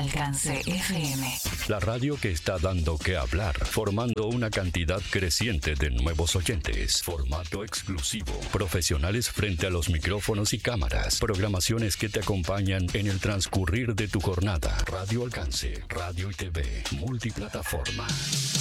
Alcance FM. La radio que está dando que hablar, formando una cantidad creciente de nuevos oyentes. Formato exclusivo. Profesionales frente a los micrófonos y cámaras. Programaciones que te acompañan en el transcurrir de tu jornada. Radio Alcance, radio y TV, multiplataforma.